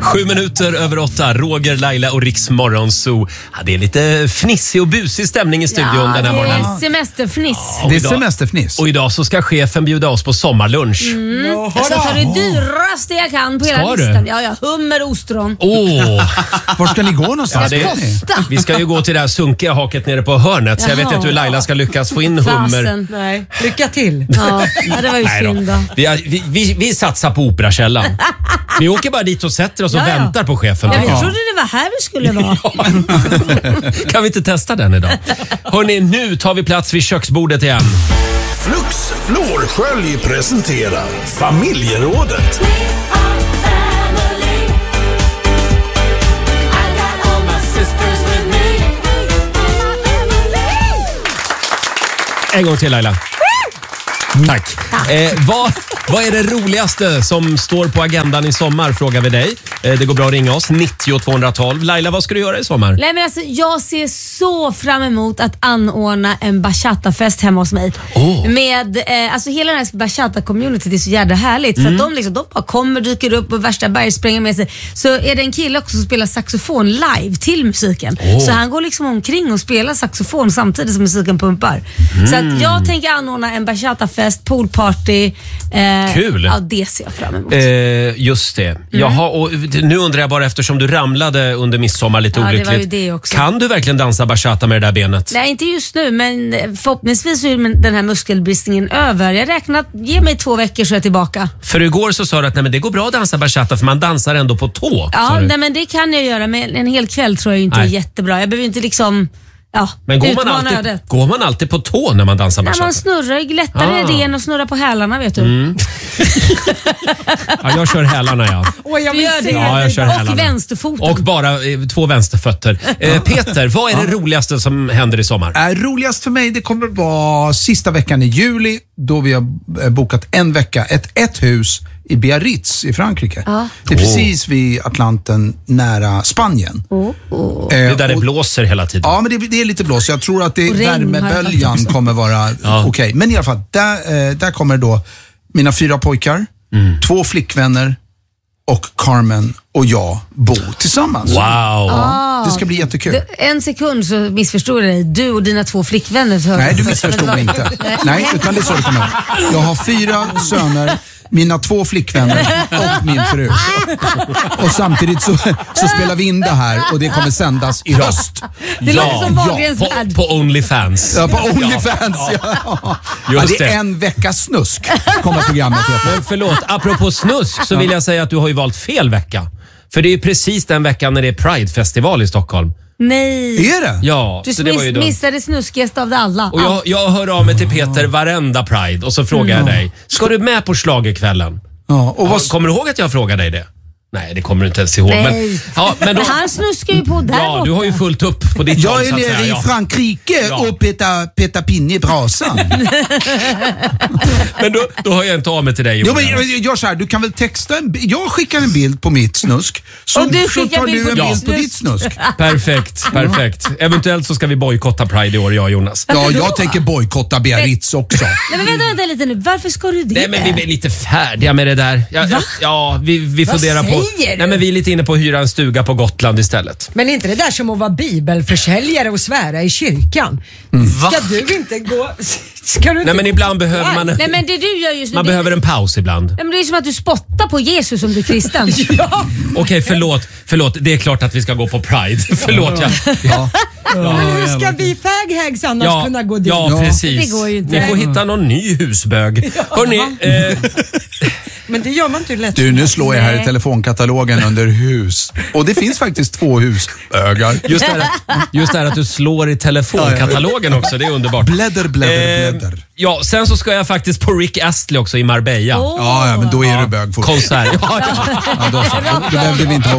7:07, Roger, Laila och Riks Morgonzoo. Ja, det är lite fnissig och busig stämning i studion den här morgonen. Det är semesterfniss. Det är semesterfniss. Och idag så ska chefen bjuda oss på sommarlunch. Jag ska ta det dyraste jag kan på hela listan. Ja, hummer och ostron. Var ska ni gå någonstans? Vi ska ju gå till det här sunkiga haket nere på hörnet. Så jag vet inte hur Laila ska lyckas få in hummer. Nej, lycka till. Ja, det var ju synd då. Vi satsar på Operakällan. Vi åker bara dit och sätter oss och väntar på chefen. Jag trodde det var här vi skulle vara. Kan vi inte testa den idag? Hörrni, nu tar vi plats vid köksbordet igen. Flux Flårskölj presenterar Familjerådet. En gång till Laila. Tack. Vad är det roligaste som står på agendan i sommar, frågar vi dig. Det går bra att ringa oss, 90-212. Laila, vad ska du göra i sommar? Nej, men alltså, jag ser så fram emot att anordna en bachatafest hemma hos mig. Med, alltså hela den här bachata-communityt är så jävla härligt. För att de bara kommer, dyker upp och värsta bergspränger med sig. Så är det en kille också som spelar saxofon live till musiken. Så han går liksom omkring och spelar saxofon samtidigt som musiken pumpar. Så att jag tänker anordna en bachatafest, poolparty. Kul! Ja, det ser jag fram emot. Just det. Jaha, och nu undrar jag bara, eftersom du ramlade under midsommar lite olyckligt. Det var ju det också. Kan du verkligen dansa bachata med det där benet? Nej, inte just nu, men förhoppningsvis så är den här muskelbristningen över. Jag räknar, ge mig 2 veckor så är jag tillbaka. För igår så sa du att nej, men det går bra att dansa bachata för man dansar ändå på tå. Ja, nej, men det kan jag göra, men en hel kväll tror jag inte är jättebra. Jag behöver inte liksom... Ja, men går man alltid på tå när man dansar bachata? När man snurrar, glättar idén och snurrar på hälarna, vet du. Ja, jag kör hälarna, jag kör hälarna. Och vänsterfoten. Och bara 2 vänsterfötter. Peter, vad är det roligaste som händer i sommar? Roligast för mig, det kommer vara sista veckan i juli, då vi har bokat en vecka, ett hus i Biarritz i Frankrike. Det är precis vid Atlanten nära Spanien. Det är där det blåser hela tiden. Ja, men det är lite blås. Jag tror att värmeböljan kommer vara okej. Men i alla fall, där kommer då mina 4 pojkar, 2 flickvänner och Carmen och jag bo tillsammans. Wow! Det ska bli jättekul. En sekund så missförstår jag dig. Du och dina 2 flickvänner. Nej, du missförstår mig inte. Nej, utan det är så det kommer. Jag har 4 söner, mina 2 flickvänner och min fru. Och samtidigt så spelar vi in det här och det kommer sändas i höst. Det låter som Wahlgrens värld. På OnlyFans. Ja, på OnlyFans, det är en veckas snusk, kommer programmet heter. Men förlåt, apropå snusk så vill jag säga att du har ju valt fel vecka. För det är ju precis den veckan när det är Pride-festival i Stockholm. Nej. Är det? Ja. Du så det var ju missade snuskigast av det alla. Och jag hör av mig till Peter varenda Pride och så frågar jag dig. Ska du med på schlagerkvällen? Ja, och kommer du ihåg att jag frågade dig det? Nej, det kommer du inte ens ihåg. Nej. Men då, han snuskar ju på där borta. du har ju fullt upp på ditt jag håll, är så att nere säga. i Frankrike och petar pinne i brasan. Men då har jag inte av mig till dig. Jo, men gör så här, du kan väl texta jag skickar en bild på mitt snusk. Så och du skickar tar du en bild på ditt snusk. Perfekt. Eventuellt så ska vi bojkotta Pride i år, jag och Jonas. Ja, jag tänker bojkotta Biarritz också. Nej, men vänta lite nu. Varför ska du det? Nej, men vi är lite färdiga med det där. Vi funderar på... Nej, men vi är lite inne på att hyra en stuga på Gotland istället. Men inte det där som att vara bibelförsäljare och svära i kyrkan. Ska du inte gå... Ska du inte men ibland behöver man... Nej, men det du gör just nu... Man behöver en paus ibland. Nej, men det är som att du spottar på Jesus om du är kristen. Okej, förlåt. Det är klart att vi ska gå på Pride. Förlåt, Men hur ska vi faghags annars kunna gå dit? Ja, precis. Det går ju inte. Ni får hitta någon ny husbög. Hörrni, Men det gör man inte lätt. Du, nu slår jag här i telefonkatalogen under hus. Och det finns faktiskt 2 husbögar. Just det här att du slår i telefonkatalogen också, det är underbart. Blädder. Ja, sen så ska jag faktiskt på Rick Astley också i Marbella. Ja, men då är du bög. Konsert. Då behövde vi inte